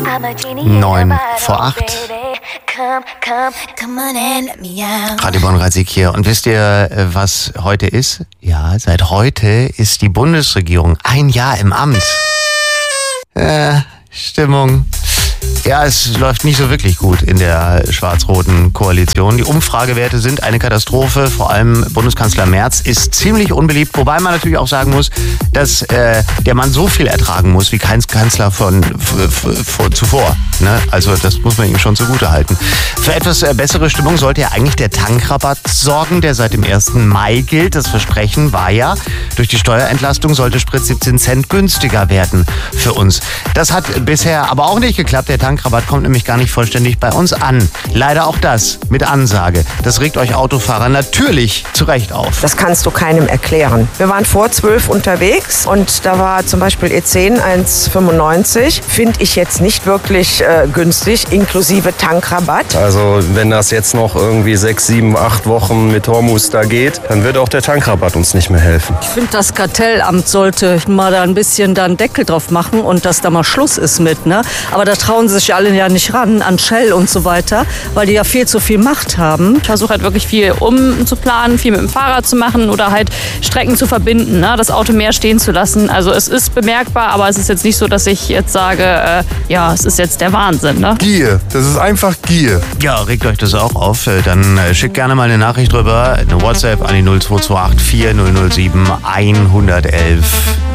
9:08. Radio Bonn-Rhein-Sieg hier. Und wisst ihr, was heute ist? Ja, seit heute ist die Bundesregierung ein Jahr im Amt. Stimmung. Ja, es läuft nicht so wirklich gut in der schwarz-roten Koalition. Die Umfragewerte sind eine Katastrophe. Vor allem Bundeskanzler Merz ist ziemlich unbeliebt. Wobei man natürlich auch sagen muss, dass der Mann so viel ertragen muss wie kein Kanzler von zuvor. Ne? Also das muss man ihm schon zugute halten. Für etwas bessere Stimmung sollte ja eigentlich der Tankrabatt sorgen, der seit dem 1. Mai gilt. Das Versprechen war ja, durch die Steuerentlastung sollte Sprit 17 Cent günstiger werden für uns. Das hat bisher aber auch nicht geklappt. Der Tankrabatt kommt nämlich gar nicht vollständig bei uns an. Leider auch das mit Ansage. Das regt euch Autofahrer natürlich zu Recht auf. Das kannst du keinem erklären. Wir waren vor 12 unterwegs und da war zum Beispiel E10 1,95. Finde ich jetzt nicht wirklich günstig, inklusive Tankrabatt. Also wenn das jetzt noch irgendwie 6, 7, 8 Wochen mit Hormuz da geht, dann wird auch der Tankrabatt uns nicht mehr helfen. Ich finde, das Kartellamt sollte mal da ein bisschen da einen Deckel drauf machen und dass da mal Schluss ist mit, ne? Aber da trauen sie sich alle ja nicht ran, an Shell und so weiter, weil die ja viel zu viel Macht haben. Ich versuche halt wirklich viel umzuplanen, viel mit dem Fahrrad zu machen oder halt Strecken zu verbinden, ne? Das Auto mehr stehen zu lassen. Also es ist bemerkbar, aber es ist jetzt nicht so, dass ich jetzt sage, ja, es ist jetzt der Wahnsinn, ne? Gier, das ist einfach Gier. Ja, regt euch das auch auf, dann schickt gerne mal eine Nachricht drüber, eine WhatsApp an die 0228 4007 111.